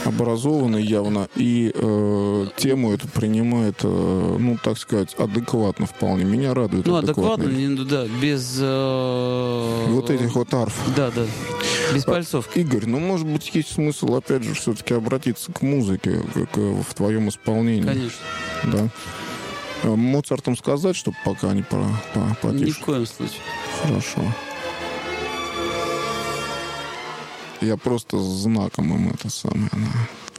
образованный явно, и тему эту принимает, ну, так сказать, адекватно вполне. Меня радует адекватно, да, без... вот этих вот арф. Да. Без пальцовки. Игорь, может быть, есть смысл, опять же, все-таки обратиться к музыке, в твоем исполнении. Конечно. Да. Моцартом сказать, чтобы пока они потише? Ни в коем случае. Хорошо. Я просто знаком им это самое...